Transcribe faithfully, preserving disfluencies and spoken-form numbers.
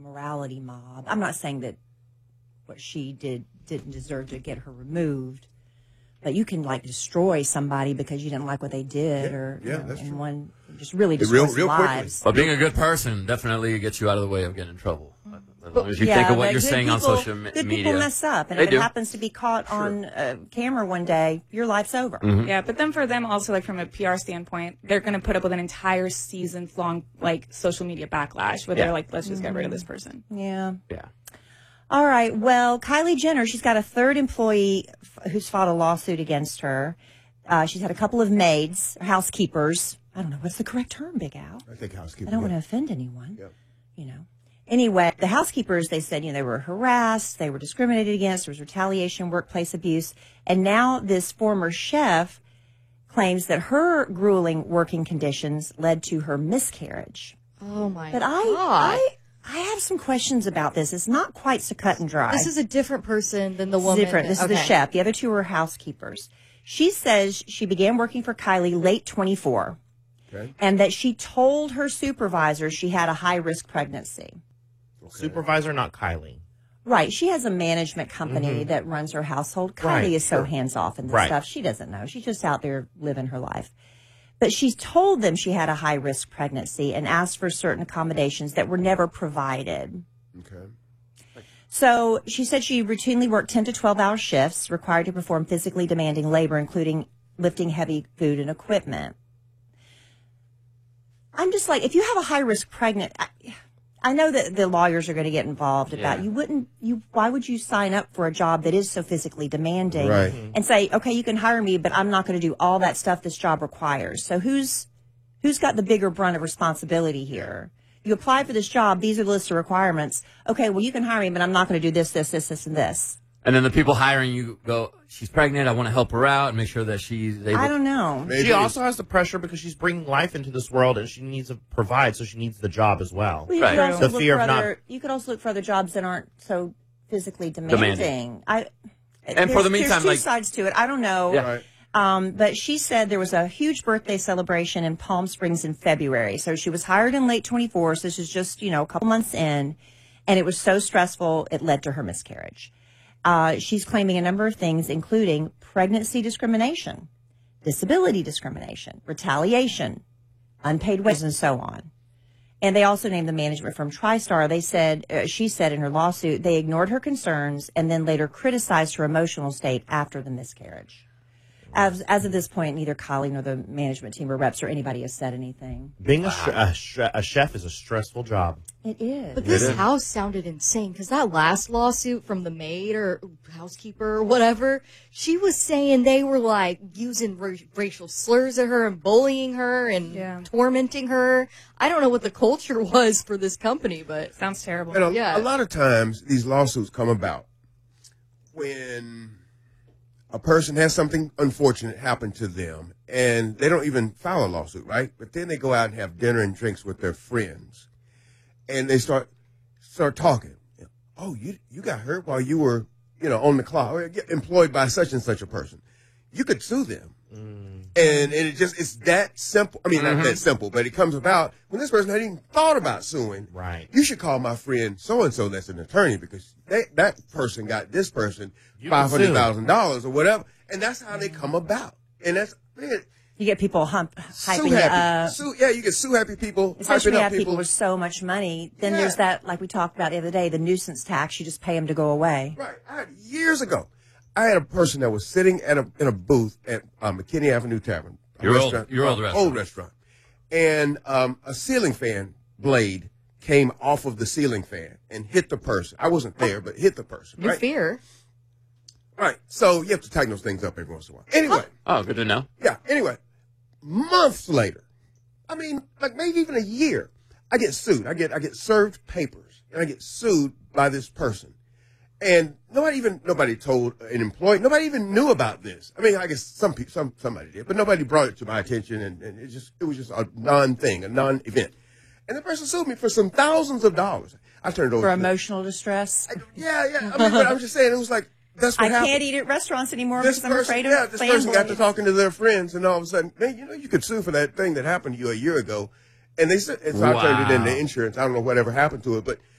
morality mob. I'm not saying that what she did didn't deserve to get her removed, but you can like destroy somebody because you didn't like what they did, yeah, or yeah, you know, that's in true. one just really destroys real, real lives. But being a good person definitely gets you out of the way of getting in trouble. As long as you yeah, think of what but you're good saying people, on social me- good media. people mess up, and They if do. it happens to be caught sure. on uh, camera one day, your life's over. Mm-hmm. Yeah, but then for them also, like from a P R standpoint, they're going to put up with an entire season-long like social media backlash where Yeah. they're like, let's just get rid of this person. Yeah. Yeah. All right. Well, Kylie Jenner, she's got a third employee f- who's filed a lawsuit against her. Uh, she's had a couple of maids, housekeepers. I don't know. What's the correct term, Big Al? I think housekeeping. I don't yeah. want to offend anyone. Yeah. You know. Anyway, the housekeepers, they said, you know, they were harassed, they were discriminated against, there was retaliation, workplace abuse. And now this former chef claims that her grueling working conditions led to her miscarriage. Oh, my But I, God. I, I have some questions about this. It's not quite so cut and dry. This is a different person than the This is woman. different. This that- is the okay. chef. The other two were housekeepers. She says she began working for Kylie late twenty-four, Okay. and that she told her supervisor she had a high-risk pregnancy. Supervisor, not Kylie. Right. She has a management company that runs her household. Kylie Right, is so sure. hands-off in this Right. stuff. She doesn't know. She's just out there living her life. But she told them she had a high-risk pregnancy and asked for certain accommodations that were never provided. Okay. So she said she routinely worked ten to twelve hour shifts required to perform physically demanding labor, including lifting heavy food and equipment. I'm just like, if you have a high risk pregnant, I, I know that the lawyers are going to get involved about Yeah. you wouldn't, you, why would you sign up for a job that is so physically demanding Right. and say, okay, you can hire me, but I'm not going to do all that stuff this job requires. So who's, who's got the bigger brunt of responsibility here? You apply for this job. These are the list of requirements. Okay, well, you can hire me, but I'm not going to do this, this, this, this, and this. And then the people hiring you go, she's pregnant. I want to help her out and make sure that she's able. I don't know. Maybe She also has the pressure because she's bringing life into this world and she needs to provide, so she needs the job as well. Well, you Right. could also The look fear for of not- other. You could also look for other jobs that aren't so physically demanding. Demanding. I. And for there's- the meantime, there's two like- sides to it. I don't know. Yeah. Right. Um, but she said there was a huge birthday celebration in Palm Springs in February. So she was hired in late twenty-four. So this is just, you know, a couple months in. And it was so stressful, it led to her miscarriage. Uh, she's claiming a number of things, including pregnancy discrimination, disability discrimination, retaliation, unpaid wages, and so on. And they also named the management firm TriStar. They said, uh, she said in her lawsuit, they ignored her concerns and then later criticized her emotional state after the miscarriage. As, as of this point, neither Kylie nor the management team or reps or anybody has said anything. Being a, sh- a, sh- a chef is a stressful job. It is. But this is. house sounded insane because that last lawsuit from the maid or housekeeper or whatever, she was saying they were like using ra- racial slurs at her and bullying her and Yeah. tormenting her. I don't know what the culture was for this company, but Sounds terrible. And a, Yeah. a lot of times these lawsuits come about when a person has something unfortunate happen to them and they don't even file a lawsuit, right? But then they go out and have dinner and drinks with their friends and they start start talking. Oh, you you got hurt while you were, you know, on the clock or get employed by such and such a person. You could sue them. And, and it just, it's that simple. I mean, not that simple, but it comes about when this person hadn't even thought about suing. Right. You should call my friend so-and-so that's an attorney because they, that person got this person You can five hundred thousand dollars or whatever. And that's how they come about. And that's, man, You get people hump, sue hyping happy. up. Sue, yeah, you get sue happy people, Especially hyping when you up have people people. with so much money. Then Yeah. there's that, like we talked about the other day, the nuisance tax. You just pay them to go away. Right. I had, years ago, I had a person that was sitting at a, in a booth at uh, McKinney Avenue Tavern. a Your old- restaurant, your old uh, restaurant. Old restaurant. And um, a ceiling fan blade came off of the ceiling fan and hit the person. I wasn't there, but hit the person. you Right. fear. Right. So you have to tighten those things up every once in a while. Anyway. Oh, good to know. Yeah. Anyway, months later, I mean, like maybe even a year, I get sued. I get I get served papers, and I get sued by this person. And nobody even nobody told an employee. Nobody even knew about this. I mean, I guess some people, some somebody did, but nobody brought it to my attention, and, and it just it was just a non-thing, a non-event. And the person sued me for some thousands of dollars. I turned it over For to the- emotional distress. I, yeah, yeah. I mean, but I'm just saying, it was like that's what I happened. can't eat at restaurants anymore This because I'm person, afraid of yeah, this person got to families. talking to their friends, and all of a sudden, man, you know, you could sue for that thing that happened to you a year ago. And they said, and so I turned it Wow. into insurance. I don't know whatever happened to it, but